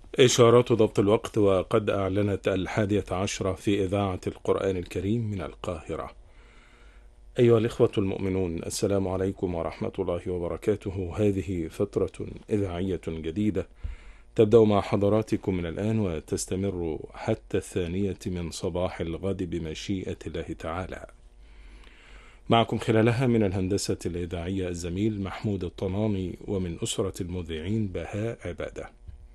إشارات ضبط الوقت، وقد أعلنت 11:10 في إذاعة القرآن الكريم من القاهرة. أيها الإخوة المؤمنون، السلام عليكم ورحمة الله وبركاته. هذه فترة إذاعية جديدة تبدأ مع حضراتكم من الآن وتستمر حتى 2 من صباح الغد بمشيئة الله تعالى. معكم خلالها من الهندسة الإذاعية الزميل محمود الطناني، ومن أسرة المذيعين بهاء عبادة.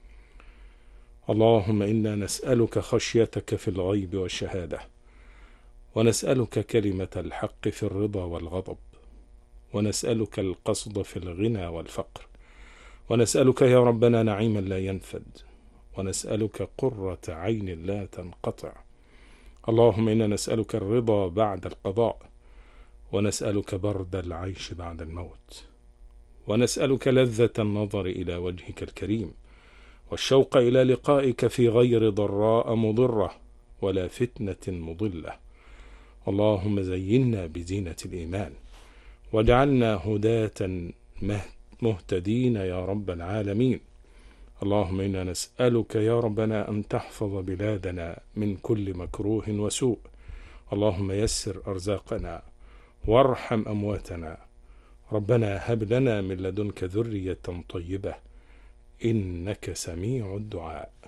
اللهم إنا نسألك خشيتك في الغيب والشهادة، ونسألك كلمة الحق في الرضا والغضب، ونسألك القصد في الغنى والفقر، ونسألك يا ربنا نعيما لا ينفد، ونسألك قرة عين لا تنقطع. اللهم إنا نسألك الرضا بعد القضاء، ونسألك برد العيش بعد الموت، ونسألك لذة النظر إلى وجهك الكريم، والشوق إلى لقائك في غير ضراء مضرة ولا فتنة مضلة. اللهم زينا بزينة الإيمان، واجعلنا هداة مهتدين يا رب العالمين. اللهم إنا نسألك يا ربنا أن تحفظ بلادنا من كل مكروه وسوء. اللهم يسر أرزاقنا وارحم أمواتنا. ربنا هب لنا من لدنك ذرية طيبة إنك سميع الدعاء.